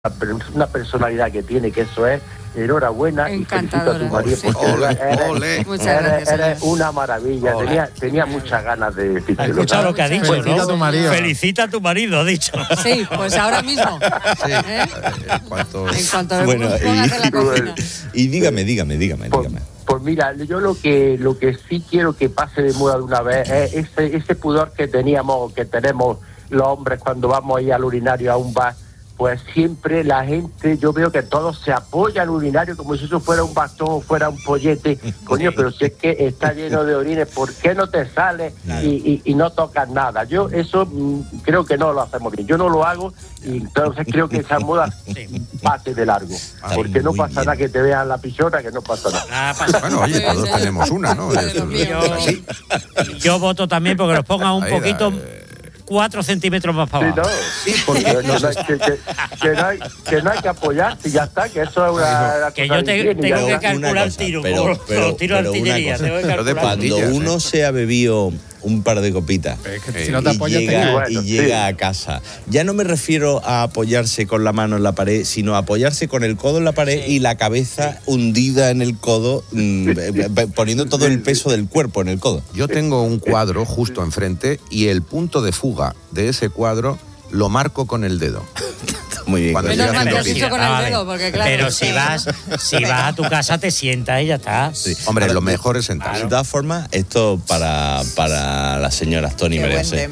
una personalidad que tiene, que eso es enhorabuena. Encantadora. Y felicito a tu marido porque eres una maravilla. Tenía muchas ganas de decirte. ¿Has escuchado lo que ha dicho? Felicita a tu marido. Felicita a tu marido, ha dicho. Sí, pues ahora mismo. Sí. En cuanto Bueno, pongas en la cocina. y dígame. Pues mira, yo lo que sí quiero que pase de moda de una vez es ese pudor que tenemos los hombres cuando vamos ahí al urinario a un bar. Pues siempre la gente, yo veo que todos se apoyan al urinario como si eso fuera un bastón o fuera un pollete. Coño, pero si es que está lleno de orines, ¿por qué no te sales y no tocas nada? Yo eso creo que no lo hacemos bien. Yo no lo hago y entonces creo que esa moda pase de largo. Porque no pasa nada que te vean la pichona, que no pasa nada. Bueno, oye, todos tenemos una, ¿no? Yo voto también porque nos pongan un poquito 4 centímetros más para abajo. Sí, porque que no hay que apoyarse y ya está, que eso es una que yo tengo que calcular tiro, pero tiro de artillería. Cuando uno se ha bebido un par de copitas si no te apoyas, llega a casa, ya no me refiero a apoyarse con la mano en la pared, sino a apoyarse con el codo en la pared y la cabeza hundida en el codo, poniendo todo el peso del cuerpo en el codo. Yo tengo un cuadro justo enfrente y el punto de fuga de ese cuadro lo marco con el dedo. Muy bien. Menos mal que has dicho con el dedo, porque claro. Pero si vas a tu casa te sientas y ya está. Sí. Hombre, Ahora, lo mejor es sentarse. De todas formas, esto para las señoras Tony merece.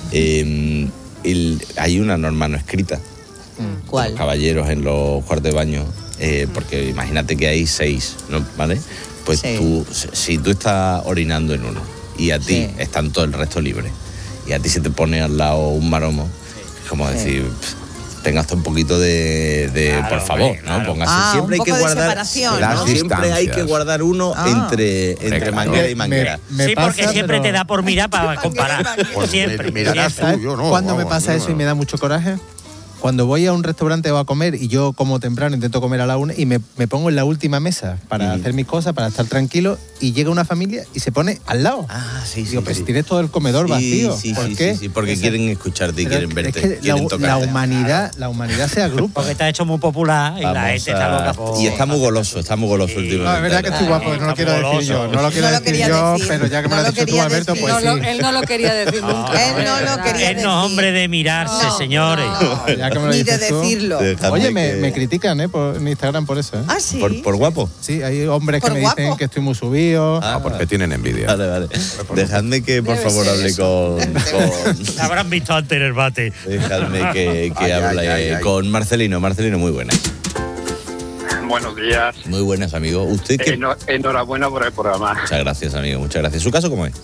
Hay una norma no escrita. ¿Cuál? Los caballeros en los cuartos de baño, porque imagínate que hay 6, ¿no? ¿Vale? Pues tú, si tú estás orinando en uno y a ti están todo el resto libre y a ti se te pone al lado un maromo, es como decir, tenga hasta un poquito de claro, por favor, ¿no? Póngase. Siempre hay que guardar, siempre hay que guardar uno entre manguera y manguera. Sí, porque siempre te da por mirar para comparar. Siempre. ¿Cuándo me pasa eso y me da mucho coraje? Cuando voy a un restaurante o a comer y yo como temprano, intento comer a la 1 y me pongo en la última mesa para hacer mis cosas, para estar tranquilo, y llega una familia y se pone al lado. Digo, pues tienes todo el comedor vacío. ¿Por qué? Sí, porque quieren escucharte y quieren verte. Es que la humanidad se agrupa. Porque está hecho muy popular y la gente está loca por... Y está muy goloso últimamente. No, es verdad que estoy guapo, no lo quiero decir yo. No lo quiero decir yo, pero ya que me lo has dicho tú, Alberto, pues sí. Él no lo quería decir nunca. Él no lo quería decir. Él no es hombre de mirarse, señores. Ni de decirlo. Oye, me critican, en Instagram por eso, ¿Ah, sí? ¿Por guapo? Sí, hay hombres que me dicen que estoy muy subido. Porque tienen envidia. Vale. Dejadme que, por favor, hable con... Habrán visto antes en el bate. Dejadme que hable con Marcelino. Marcelino, muy buenas. Buenos días. Muy buenas, amigo. ¿Usted qué? Enhorabuena por el programa. Muchas gracias, amigo, muchas gracias. ¿Su caso cómo es?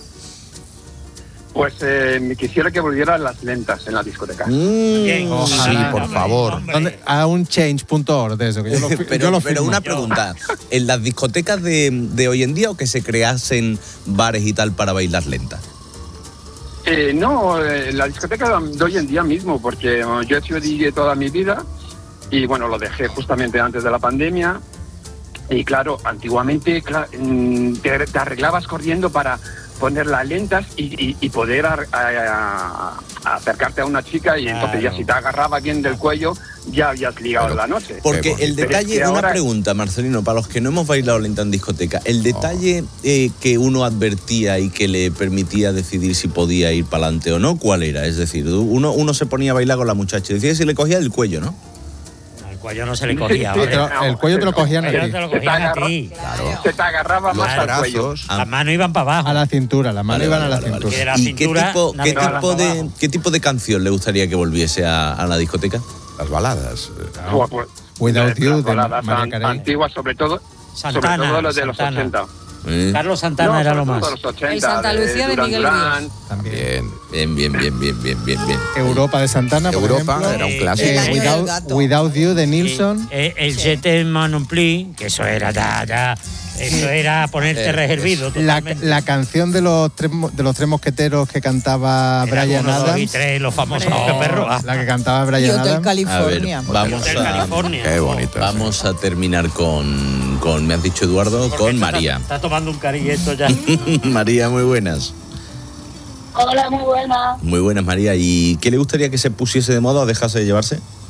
Pues me quisiera que volvieran las lentas en la discoteca. Bien. Sí, por favor. A un change.org de eso. Que pero una pregunta. ¿En las discotecas de hoy en día o que se creasen bares y tal para bailar lentas? No, la discoteca de hoy en día mismo, porque yo he sido DJ toda mi vida y bueno, lo dejé justamente antes de la pandemia. Y claro, antiguamente te arreglabas corriendo para poner las lentas y poder acercarte a una chica y entonces ya si te agarraba bien del cuello ya habías ligado la noche. Porque el detalle, una pregunta, Marcelino, para los que no hemos bailado lenta en discoteca, el detalle que uno advertía y que le permitía decidir si podía ir para adelante o no, ¿cuál era? Es decir, uno se ponía a bailar con la muchacha y decía si le cogía el cuello, ¿no? El cuello no se le cogía. El cuello te lo cogían a ti. Claro. Se te agarraba los más al cuello. Las manos iban para abajo. A la cintura, las manos iban a la cintura. ¿Y qué tipo de canción le gustaría que volviese a la discoteca? Las baladas. Without You, de Mariah Carey. Antiguas, sobre todo los de los 80. Carlos Santana era lo más. El Santa Lucía de Miguel Ríos. También. Bien. Europa de Santana, por ejemplo. Era un clásico. Without You de Nilsson. El Je t'aime non plus, que eso era eso era ponerte reservido. La canción de los tres mosqueteros que cantaba Bryan Adams. Y tres, los famosos perros. La que cantaba Bryan Adams. California. Qué bonito. Vamos a terminar con me has dicho Eduardo, con María. Está tomando un cariño esto ya. María, muy buenas. Hola, muy buenas. Muy buenas, María. ¿Y qué le gustaría que se pusiese de moda o dejase de llevarse?